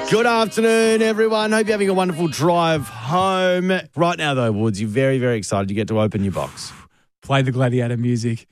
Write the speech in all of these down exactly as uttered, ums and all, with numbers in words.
Good afternoon, everyone. Hope you're having a wonderful drive home. Right now, though, Woods, you're very, very excited. You get to open your box. Play the Gladiator music.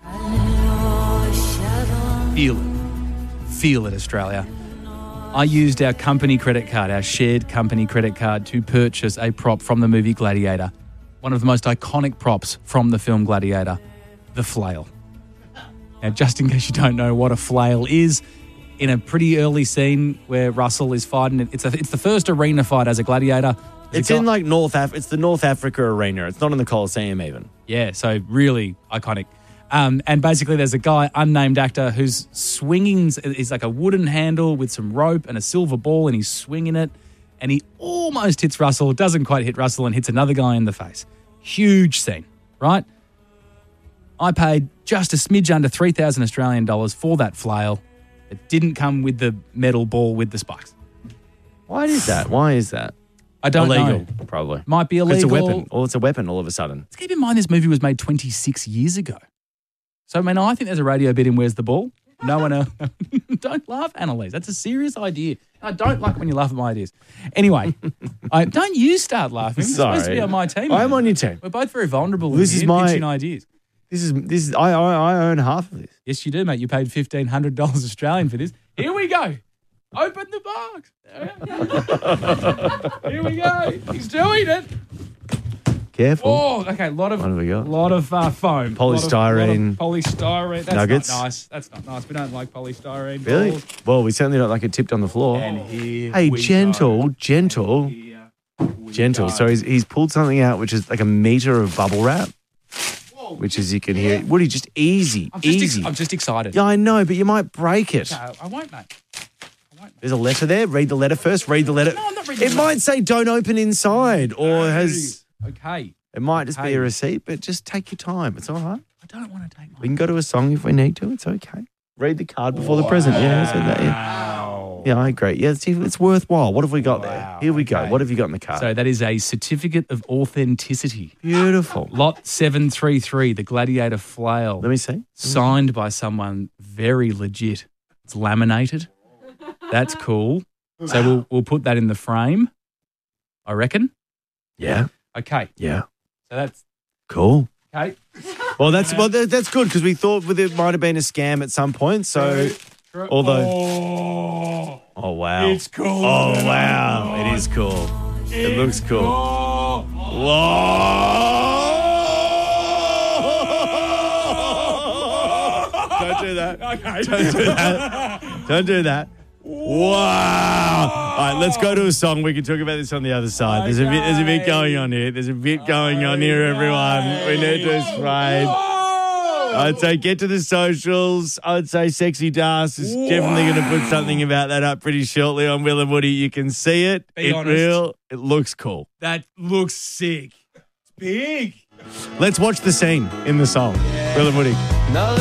Feel it. Feel it, Australia. I used our company credit card, our shared company credit card, to purchase a prop from the movie Gladiator. One of the most iconic props from the film Gladiator, the flail. Now, just in case you don't know what a flail is, in a pretty early scene where Russell is fighting, it's a, it's the first arena fight as a gladiator. There's It's a guy- in like North Af- It's the North Africa arena. It's not in the Coliseum even. Yeah, so really iconic. Um, and basically there's a guy, unnamed actor, who's swinging, is like a wooden handle with some rope and a silver ball, and he's swinging it, and he almost hits Russell, doesn't quite hit Russell, and hits another guy in the face. Huge scene, right? I paid just a smidge under three thousand Australian dollars for that flail. It didn't come with the metal ball with the spikes. Why is that? Why is that? I don't illegal, know. probably. Might be 'Cause illegal. It's a weapon. Or it's a weapon all of a sudden. Let's keep in mind this movie was made twenty-six years ago. So, I mean, I think there's a radio bit in Where's the Ball? No one else. Don't laugh, Annalise. That's a serious idea. I don't like it when you laugh at my ideas. Anyway, I, don't you start laughing. You're supposed to be Sorry. on my team. I'm man. on your team. We're both very vulnerable This in is here, my- pitching ideas. This is this is I I, I own half of this. Yes, you do, mate. You paid fifteen hundred dollars Australian for this. Here we go. Open the box. Here we go. He's doing it. Careful. Oh, okay. A lot of, What have we got? lot of uh, foam. Polystyrene. Lot of, lot of polystyrene. That's Nuggets. not nice. That's not nice. We don't like polystyrene. Really? balls. Well, we certainly don't like it tipped on the floor. And here Hey, we gentle, go. gentle, Here we gentle. go. So he's he's pulled something out which is like a meter of bubble wrap, which as you can hear, Woody, just easy, I'm just, ex- easy. I'm just excited. Yeah, I know, but you might break it. No, I won't, mate. I won't. There's a letter there. Read the letter first. Read the letter. No, I'm not reading It the might say "Don't open inside," or has Okay. it might just be Okay. a receipt. But just take your time. It's all right. I don't want to take my. We can go to a song if we need to. It's okay. Read the card before the present. Yeah, I said that. Yeah, Wow. yeah, I agree. Yeah, it's, it's worthwhile. What have we got there? Wow, Here we go. okay. What have you got in the card? So that is a certificate of authenticity. Beautiful. Lot seven three three, the Gladiator Flail. Let me see. Signed by someone very legit. It's laminated. That's cool. So we'll we'll put that in the frame, I reckon. Yeah, Okay. yeah. So that's Cool. okay. Well, that's well, that, that's good because we thought with it might have been a scam at some point. So, although, oh, oh wow, it's cool. oh wow, it is cool. It looks cool. Whoa! Don't do that. Okay. Don't do that. Don't do that. Wow. All right, let's go to a song. We can talk about this on the other side. There's a bit there's a bit going on here. There's a bit going on here, everyone. We need to spray. I'd say get to the socials. I'd say Sexy Das is definitely going to put something about that up pretty shortly on Will and Woody. You can see it. Be it honest. real. It looks cool. That looks sick. It's big. Let's watch the scene in the song. Will and Woody.